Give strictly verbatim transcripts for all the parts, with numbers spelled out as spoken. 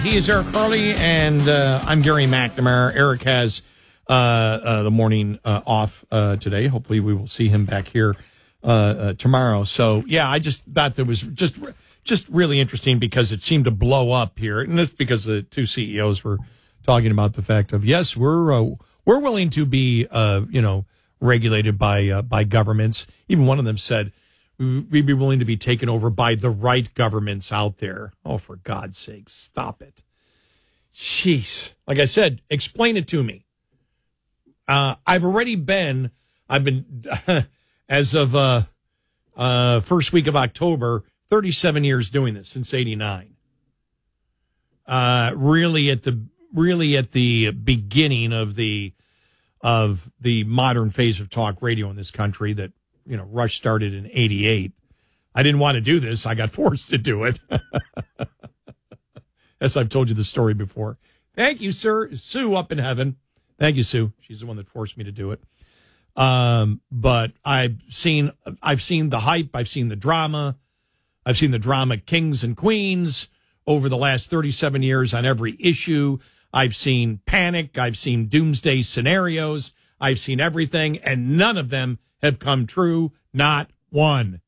He is Eric Harley, and uh, I'm Gary McNamara. Eric has uh, uh, the morning uh, off uh, today. Hopefully, we will see him back here uh, uh, tomorrow. So, yeah, I just thought that was just just really interesting because it seemed to blow up here, and that's because the two C E Os were talking about the fact of yes, we're uh, we're willing to be uh, you know regulated by uh, by governments. Even one of them said we'd be willing to be taken over by the right governments out there. Oh, for God's sake, stop it. Jeez. Like I said, explain it to me. Uh, I've already been, I've been, as of uh, uh, first week of October, thirty-seven years doing this, since eighty-nine. Uh, really at the, really at the beginning of the, of the modern phase of talk radio in this country that, you know, Rush started in eighty-eight. I didn't want to do this. I got forced to do it. As I've told you the story before. Thank you, sir. Sue up in heaven. Thank you, Sue. She's the one that forced me to do it. Um, but I've seen, I've seen the hype. I've seen the drama. I've seen the drama kings and queens over the last thirty-seven years on every issue. I've seen panic. I've seen doomsday scenarios. I've seen everything, and none of them have come true, not one.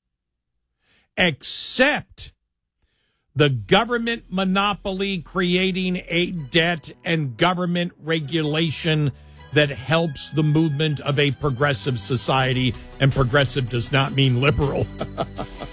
Except the government monopoly creating a debt and government regulation that helps the movement of a progressive society, and progressive does not mean liberal.